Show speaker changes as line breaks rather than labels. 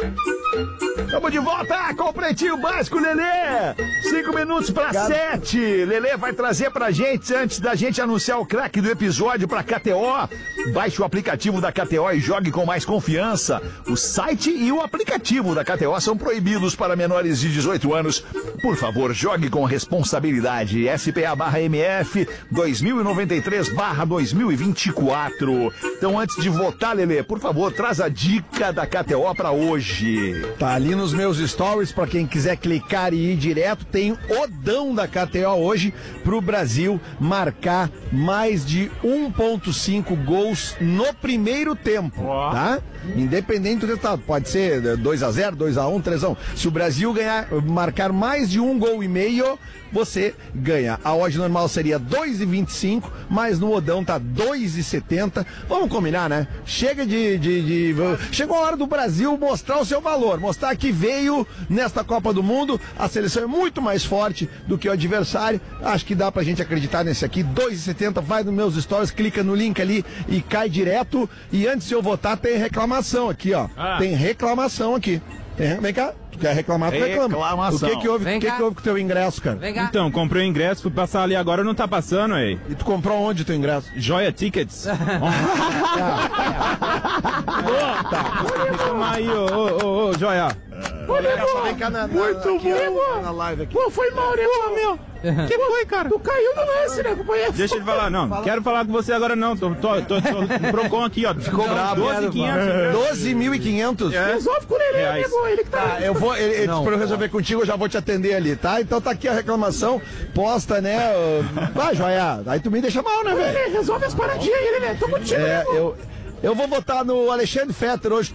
Estamos de volta com o Pretinho Básico, Lelê. 5 minutos para 7. Lelê vai trazer pra gente, antes da gente anunciar o craque do episódio, pra KTO. Baixe o aplicativo da KTO e jogue com mais confiança. O site e o aplicativo da KTO são proibidos para menores de 18 anos. Por favor, jogue com responsabilidade. SPA/MF 2093/2024. Então, antes de votar, Lelê, por favor, traz a dica da KTO pra hoje.
Tá ali nos meus stories, pra quem quiser clicar e ir direto, tem odão da KTO hoje pro Brasil marcar mais de 1,5 gols no primeiro tempo, tá? Independente do resultado, pode ser 2-0, 2-1, 3-1. Se o Brasil marcar mais de 1,5 gols, você ganha. A odd normal seria 2,25, mas no odão tá 2,70. Vamos combinar, né? Chegou a hora do Brasil mostrar o seu valor, mostrar que veio nesta Copa do Mundo. A seleção é muito mais forte do que o adversário. Acho que dá pra gente acreditar nesse aqui. 2,70, vai nos meus stories, clica no link ali e cai direto. E antes de eu votar, tem reclamação aqui, ó. Tem reclamação aqui. Vem cá. Tu quer reclamar, tu reclama. O que houve com o teu ingresso, cara?
Então, comprei o ingresso, fui passar ali agora, não tá passando aí.
E tu comprou onde o teu ingresso?
Joia Tickets. Tá. Chama aí, ô, Joia.
Vem cá muito bom na live aqui.
Pô, foi mal, né, meu? Que foi, cara? Tu caiu no lance, né, companheiro?
Deixa ele falar, não. Quero falar com você agora, não. Tô no Procon aqui, ó.
Ficou bravo. 12.500.
Resolve com o Lelê, amigo. Ele que tá...
Pra eu resolver contigo, eu já vou te atender ali, tá? Então tá aqui a reclamação. Posta, né? Vai, Joia. Aí tu me deixa mal, né, velho?
Resolve as paradinhas aí, Lelê. Tô contigo,
eu vou votar no Alexandre Fetter hoje.